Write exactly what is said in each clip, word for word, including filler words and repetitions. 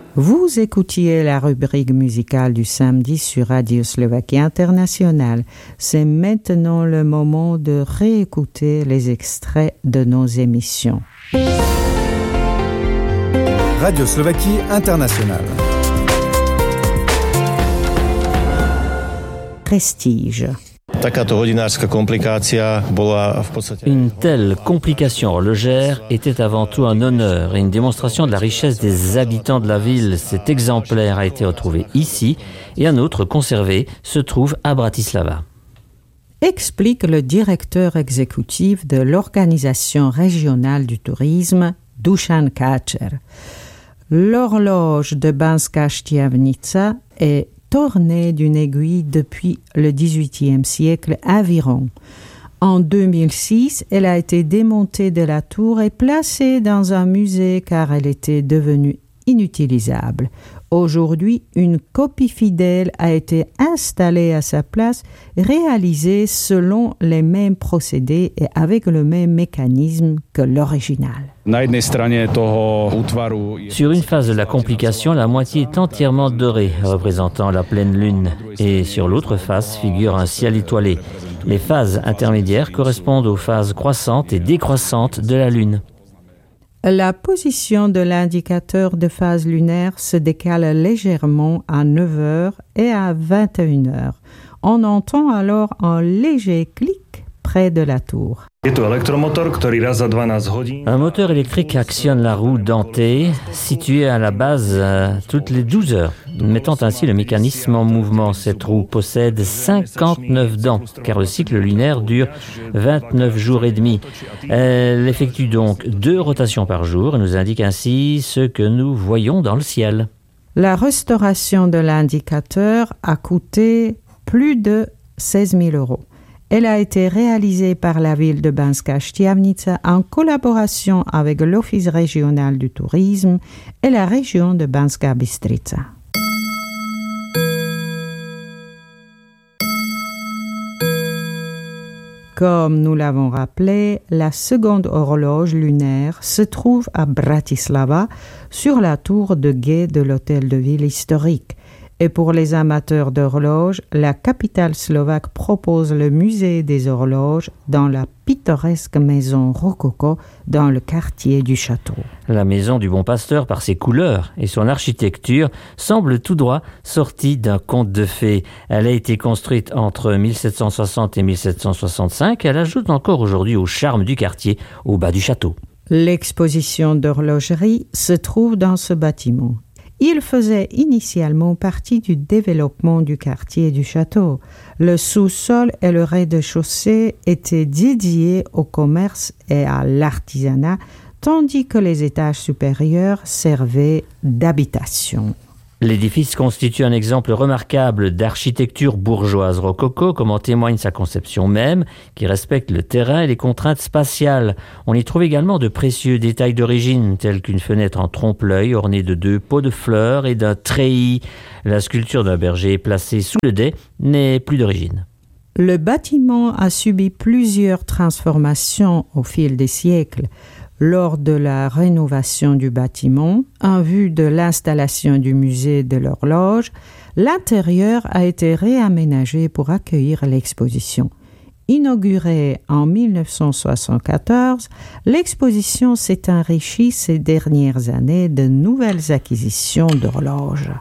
Vous écoutiez la rubrique musicale du samedi sur Radio Slovaquie Internationale. C'est maintenant le moment de réécouter les extraits de nos émissions. Radio Slovaquie Internationale. Prestige. Une telle complication horlogère était avant tout un honneur et une démonstration de la richesse des habitants de la ville. Cet exemplaire a été retrouvé ici et un autre conservé se trouve à Bratislava. Explique le directeur exécutif de l'Organisation régionale du tourisme, Dušan Káčer. L'horloge de Banská Štiavnica est ornée d'une aiguille depuis le dix-huitième siècle environ. En deux mille six, elle a été démontée de la tour et placée dans un musée car elle était devenue inutilisable. Aujourd'hui, une copie fidèle a été installée à sa place, réalisée selon les mêmes procédés et avec le même mécanisme que l'original. Sur une face de la complication, la moitié est entièrement dorée, représentant la pleine lune, et sur l'autre face figure un ciel étoilé. Les phases intermédiaires correspondent aux phases croissantes et décroissantes de la lune. La position de l'indicateur de phase lunaire se décale légèrement à neuf heures et à vingt et une heures. On entend alors un léger clic près de la tour. Un moteur électrique actionne la roue dentée, située à la base euh, toutes les douze heures, mettant ainsi le mécanisme en mouvement. Cette roue possède cinquante-neuf dents, car le cycle lunaire dure vingt-neuf jours et demi. Elle effectue donc deux rotations par jour et nous indique ainsi ce que nous voyons dans le ciel. La restauration de l'indicateur a coûté plus de seize mille euros. Elle a été réalisée par la ville de Banská Štiavnica en collaboration avec l'Office régional du tourisme et la région de Banská Bystrica. Comme nous l'avons rappelé, la seconde horloge lunaire se trouve à Bratislava, sur la tour de guet de l'hôtel de ville historique. Et pour les amateurs d'horloges, la capitale slovaque propose le musée des horloges dans la pittoresque maison rococo dans le quartier du château. La maison du Bon Pasteur, par ses couleurs et son architecture, semble tout droit sortie d'un conte de fées. Elle a été construite entre mille sept cent soixante et mille sept cent soixante-cinq. Elle ajoute encore aujourd'hui au charme du quartier, au bas du château. L'exposition d'horlogerie se trouve dans ce bâtiment. Il faisait initialement partie du développement du quartier du château. Le sous-sol et le rez-de-chaussée étaient dédiés au commerce et à l'artisanat, tandis que les étages supérieurs servaient d'habitation. L'édifice constitue un exemple remarquable d'architecture bourgeoise rococo, comme en témoigne sa conception même, qui respecte le terrain et les contraintes spatiales. On y trouve également de précieux détails d'origine, tels qu'une fenêtre en trompe-l'œil ornée de deux pots de fleurs et d'un treillis. La sculpture d'un berger placée sous le dais n'est plus d'origine. Le bâtiment a subi plusieurs transformations au fil des siècles. Lors de la rénovation du bâtiment, en vue de l'installation du musée de l'horloge, l'intérieur a été réaménagé pour accueillir l'exposition. Inaugurée en dix-neuf cent soixante-quatorze, l'exposition s'est enrichie ces dernières années de nouvelles acquisitions d'horloges.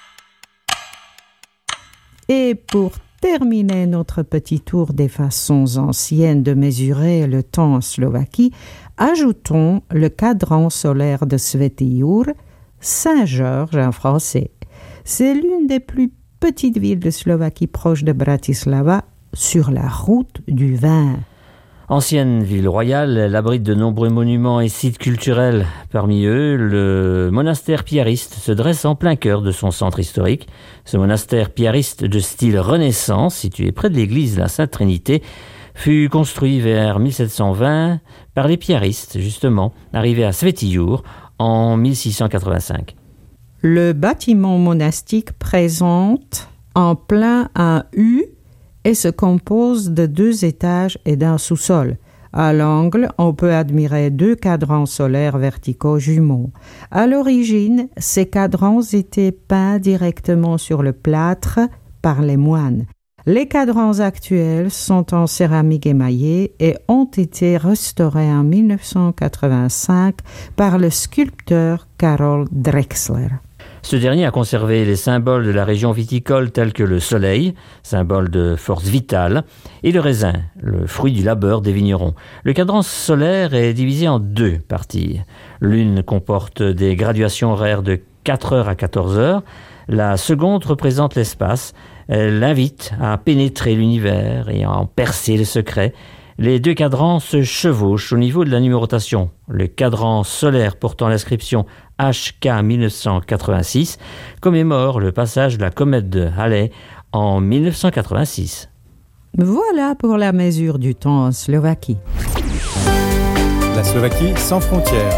Et pour terminer notre petit tour des façons anciennes de mesurer le temps en Slovaquie, ajoutons le cadran solaire de Svätý Jur, Saint-Georges en français. C'est l'une des plus petites villes de Slovaquie proche de Bratislava, sur la route du vin. Ancienne ville royale, elle abrite de nombreux monuments et sites culturels. Parmi eux, le monastère piariste se dresse en plein cœur de son centre historique. Ce monastère piariste de style Renaissance, situé près de l'église de la Sainte-Trinité, fut construit vers mille sept cent vingt par les piaristes, justement, arrivés à Svätý Jur en mille six cent quatre-vingt-cinq. Le bâtiment monastique présente en plein un U et se compose de deux étages et d'un sous-sol. À l'angle, on peut admirer deux cadrans solaires verticaux jumeaux. À l'origine, ces cadrans étaient peints directement sur le plâtre par les moines. Les cadrans actuels sont en céramique émaillée et ont été restaurés en dix-neuf cent quatre-vingt-cinq par le sculpteur Karol Drexler. Ce dernier a conservé les symboles de la région viticole tels que le soleil, symbole de force vitale, et le raisin, le fruit du labeur des vignerons. Le cadran solaire est divisé en deux parties. L'une comporte des graduations horaires de quatre heures à quatorze heures. La seconde représente l'espace. Elle invite à pénétrer l'univers et à en percer le secret. Les deux cadrans se chevauchent au niveau de la numérotation. Le cadran solaire portant l'inscription H K dix-neuf cent quatre-vingt-six commémore le passage de la comète de Halley en dix-neuf cent quatre-vingt-six. Voilà pour la mesure du temps en Slovaquie. La Slovaquie sans frontières.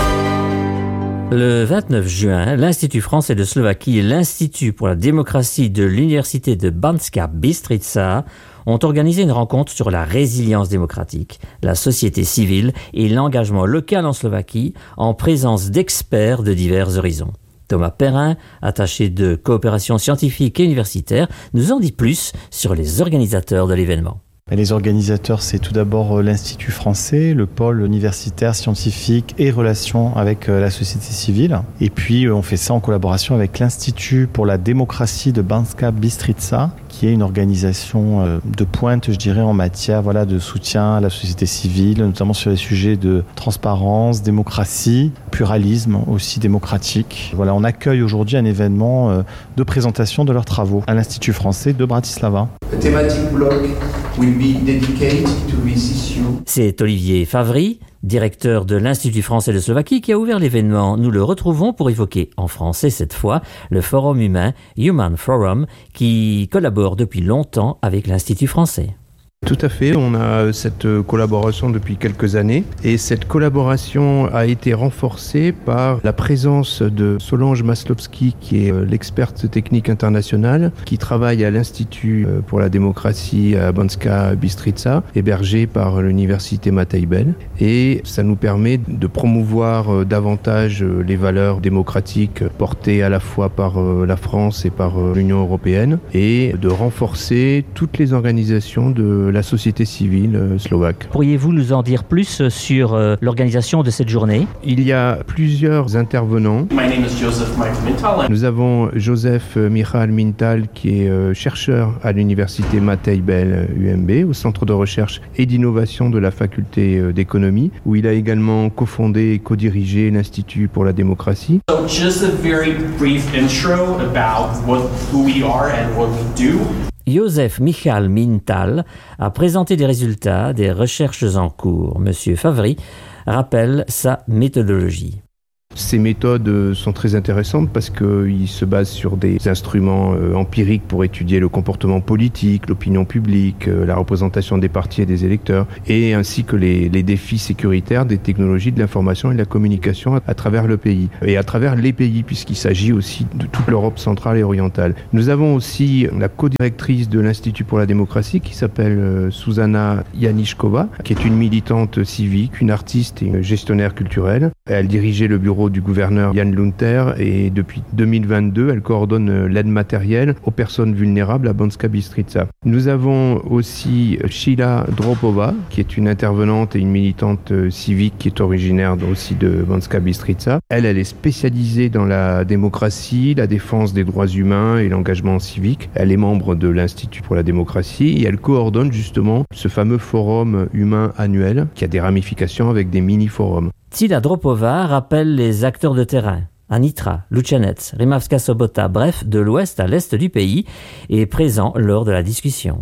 Le vingt-neuf juin, l'Institut français de Slovaquie et l'Institut pour la démocratie de l'Université de Banská Bystrica ont organisé une rencontre sur la résilience démocratique, la société civile et l'engagement local en Slovaquie en présence d'experts de divers horizons. Thomas Perrin, attaché de coopération scientifique et universitaire, nous en dit plus sur les organisateurs de l'événement. Les organisateurs, c'est tout d'abord l'Institut français, le pôle universitaire, scientifique et relations avec la société civile. Et puis, on fait ça en collaboration avec l'Institut pour la démocratie de Banská Bystrica, qui est une organisation de pointe, je dirais, en matière voilà, de soutien à la société civile, notamment sur les sujets de transparence, démocratie, pluralisme aussi démocratique. Voilà, on accueille aujourd'hui un événement de présentation de leurs travaux à l'Institut français de Bratislava. Le thématique bloc will be dedicated to this issue. C'est Olivier Favry, directeur de l'Institut français de Slovaquie, qui a ouvert l'événement. Nous le retrouvons pour évoquer, en français cette fois, le forum humain Human Forum, qui collabore depuis longtemps avec l'Institut français. Tout à fait, on a cette collaboration depuis quelques années et cette collaboration a été renforcée par la présence de Solange Maslovski, qui est l'experte technique internationale, qui travaille à l'Institut pour la démocratie à Banská Bystrica, hébergé par l'université Matei Bell, et ça nous permet de promouvoir davantage les valeurs démocratiques portées à la fois par la France et par l'Union européenne et de renforcer toutes les organisations de la société civile slovaque. Pourriez-vous nous en dire plus sur euh, l'organisation de cette journée ? Il y a plusieurs intervenants. My name is Joseph Michael Mintal. Nous avons Joseph Michal Mintal, qui est euh, chercheur à l'université Matei Bell U M B, au centre de recherche et d'innovation de la faculté euh, d'économie, où il a également cofondé et co-dirigé l'Institut pour la démocratie. So just a very brief intro about what, who we are and what we do. Joseph Michal Mintal a présenté des résultats des recherches en cours. Monsieur Favry rappelle sa méthodologie. Ces méthodes sont très intéressantes parce qu'ils se basent sur des instruments empiriques pour étudier le comportement politique, l'opinion publique, la représentation des partis et des électeurs, et ainsi que les, les défis sécuritaires des technologies de l'information et de la communication à, à travers le pays, et à travers les pays, puisqu'il s'agit aussi de toute l'Europe centrale et orientale. Nous avons aussi la co-directrice de l'Institut pour la démocratie qui s'appelle Susanna Janishkova, qui est une militante civique, une artiste et une gestionnaire culturelle. Elle dirigeait le bureau du gouverneur Jan Lunter et depuis deux mille vingt-deux, elle coordonne l'aide matérielle aux personnes vulnérables à Banská Bystrica. Nous avons aussi Sheila Dropova, qui est une intervenante et une militante civique qui est originaire aussi de Banská Bystrica. Elle, elle est spécialisée dans la démocratie, la défense des droits humains et l'engagement civique. Elle est membre de l'Institut pour la démocratie et elle coordonne justement ce fameux forum humain annuel qui a des ramifications avec des mini-forums. Sheila Dropova rappelle les acteurs de terrain. Anitra, Lučanec, Rimavská Sobota, bref, de l'ouest à l'est du pays, est présent lors de la discussion.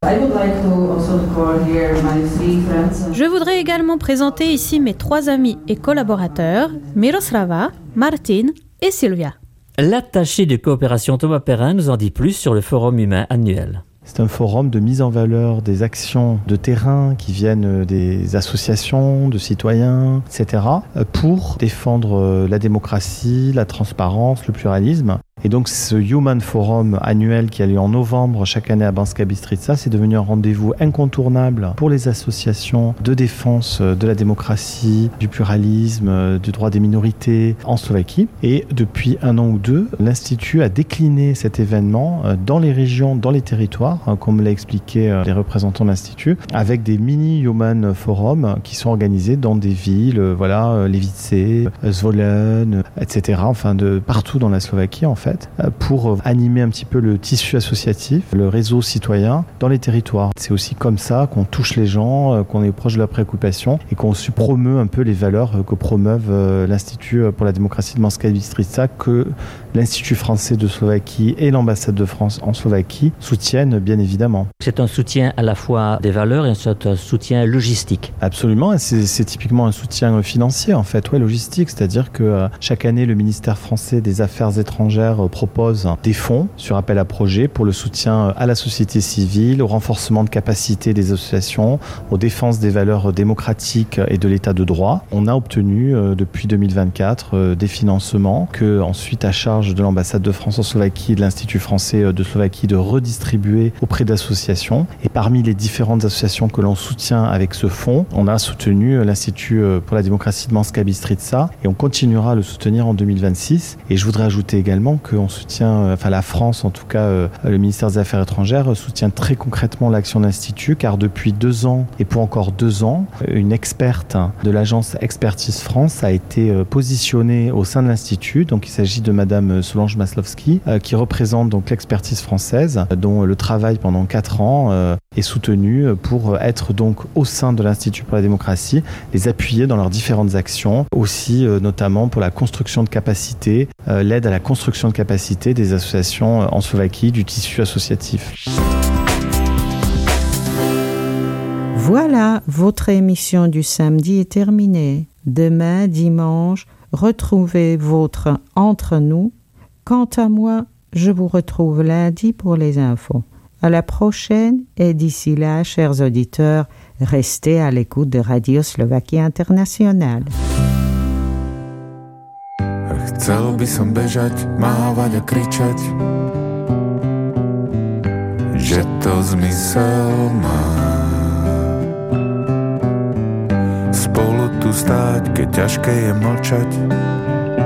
Je voudrais également présenter ici mes trois amis et collaborateurs, Miroslava, Martin et Silvia. L'attaché de coopération Thomas Perrin nous en dit plus sur le forum humain annuel. C'est un forum de mise en valeur des actions de terrain qui viennent des associations, de citoyens, et cetera, pour défendre la démocratie, la transparence, le pluralisme. Et donc ce Human Forum annuel qui a lieu en novembre chaque année à Banská Bystrica, c'est devenu un rendez-vous incontournable pour les associations de défense de la démocratie, du pluralisme, du droit des minorités en Slovaquie. Et depuis un an ou deux, l'Institut a décliné cet événement dans les régions, dans les territoires, comme l'a expliqué les représentants de l'Institut, avec des mini-Human Forums qui sont organisés dans des villes, voilà, Levice, Zvolen, et cetera, enfin de partout dans la Slovaquie en fait, pour animer un petit peu le tissu associatif, le réseau citoyen dans les territoires. C'est aussi comme ça qu'on touche les gens, qu'on est proche de leurs préoccupations et qu'on promeut un peu les valeurs que promeuvent l'Institut pour la démocratie de Banská Bystrica, que l'Institut français de Slovaquie et l'ambassade de France en Slovaquie soutiennent bien évidemment. C'est un soutien à la fois des valeurs et c'est un soutien logistique. Absolument, c'est, c'est typiquement un soutien financier en fait, ouais, logistique, c'est-à-dire que euh, chaque année le ministère français des Affaires étrangères euh, propose des fonds sur appel à projet pour le soutien à la société civile, au renforcement de capacité des associations, aux défenses des valeurs démocratiques et de l'état de droit. On a obtenu euh, depuis deux mille vingt-quatre euh, des financements que ensuite à charge de l'ambassade de France en Slovaquie et de l'Institut français de Slovaquie de redistribuer auprès d'associations. Et parmi les différentes associations que l'on soutient avec ce fonds, on a soutenu l'Institut pour la démocratie de Banská Bystrica et on continuera à le soutenir en deux mille vingt-six. Et je voudrais ajouter également qu'on soutient, enfin la France en tout cas, le ministère des Affaires étrangères soutient très concrètement l'action de l'Institut, car depuis deux ans et pour encore deux ans, une experte de l'agence Expertise France a été positionnée au sein de l'Institut. Donc il s'agit de Madame Solange Maslowski, qui représente donc l'expertise française, dont le travail pendant quatre ans euh, est soutenu pour être donc au sein de l'Institut pour la démocratie, les appuyer dans leurs différentes actions, aussi euh, notamment pour la construction de capacités, euh, l'aide à la construction de capacités des associations en Slovaquie, du tissu associatif. Voilà, votre émission du samedi est terminée. Demain, dimanche, retrouvez votre Entre nous. Quant à moi, je vous retrouve lundi pour les infos. À la prochaine et d'ici là, chers auditeurs, restez à l'écoute de Radio Slovakia Internationale. Chcel by som bežať, mávať a kričať, že to zmysel má. Spolu tu stáť, keď ťažké je mlčať,